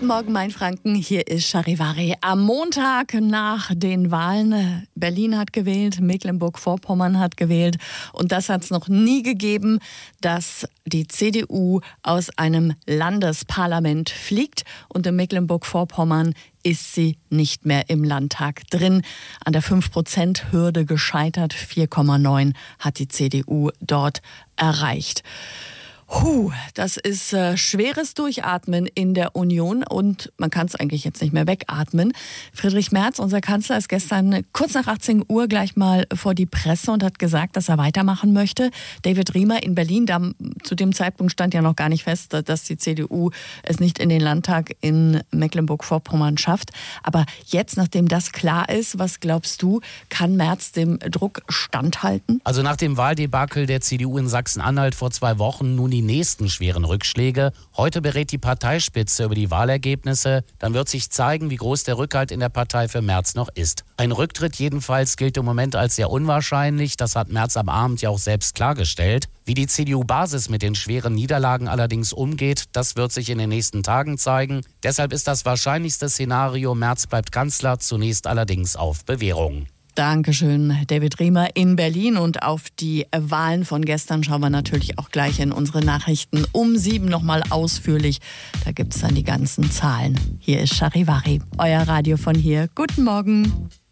Guten Morgen, Mainfranken. Hier ist Charivari. Am Montag nach den Wahlen, Berlin hat gewählt, Mecklenburg-Vorpommern hat gewählt. Und das hat es noch nie gegeben, dass die CDU aus einem Landesparlament fliegt. Und in Mecklenburg-Vorpommern ist sie nicht mehr im Landtag drin. An der 5%-Hürde gescheitert. 4,9 hat die CDU dort erreicht. Das ist schweres Durchatmen in der Union und man kann es eigentlich jetzt nicht mehr wegatmen. Friedrich Merz, unser Kanzler, ist gestern kurz nach 18 Uhr gleich mal vor die Presse und hat gesagt, dass er weitermachen möchte. David Riemer in Berlin, zu dem Zeitpunkt stand ja noch gar nicht fest, dass die CDU es nicht in den Landtag in Mecklenburg-Vorpommern schafft. Aber jetzt, nachdem das klar ist, was glaubst du, kann Merz dem Druck standhalten? Also nach dem Wahldebakel der CDU in Sachsen-Anhalt vor 2 Wochen nun die nächsten schweren Rückschläge. Heute berät die Parteispitze über die Wahlergebnisse. Dann wird sich zeigen, wie groß der Rückhalt in der Partei für Merz noch ist. Ein Rücktritt jedenfalls gilt im Moment als sehr unwahrscheinlich. Das hat Merz am Abend ja auch selbst klargestellt. Wie die CDU-Basis mit den schweren Niederlagen allerdings umgeht, das wird sich in den nächsten Tagen zeigen. Deshalb ist das wahrscheinlichste Szenario, Merz bleibt Kanzler, zunächst allerdings auf Bewährung. Dankeschön, David Riemer in Berlin. Und auf die Wahlen von gestern schauen wir natürlich auch gleich in unsere Nachrichten um 7 nochmal ausführlich. Da gibt es dann die ganzen Zahlen. Hier ist Charivari, euer Radio von hier. Guten Morgen.